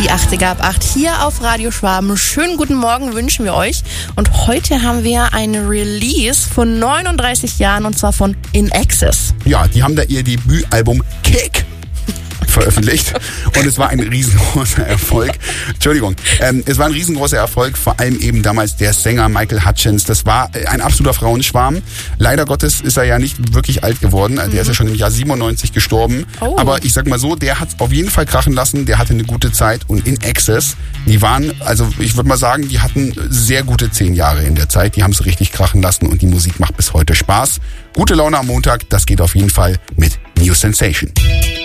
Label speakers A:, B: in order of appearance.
A: Die 80er ab 8 hier auf Radio Schwaben. Schönen guten Morgen wünschen wir euch. Und heute haben wir eine Release von 39 Jahren und zwar von In Excess.
B: Ja, die haben da ihr Debütalbum Kick veröffentlicht und es war ein riesengroßer Erfolg. Entschuldigung, es war ein riesengroßer Erfolg, vor allem eben damals der Sänger Michael Hutchence. Das war ein absoluter Frauenschwarm. Leider Gottes ist er ja nicht wirklich alt geworden. Der ist ja schon im Jahr 97 gestorben.
A: Oh.
B: Aber ich sag mal so, der hat es auf jeden Fall krachen lassen. Der hatte eine gute Zeit und In Excess, die waren, also ich würde mal sagen, die hatten sehr gute 10 Jahre in der Zeit. Die haben es richtig krachen lassen und die Musik macht bis heute Spaß. Gute Laune am Montag, das geht auf jeden Fall mit New Sensation.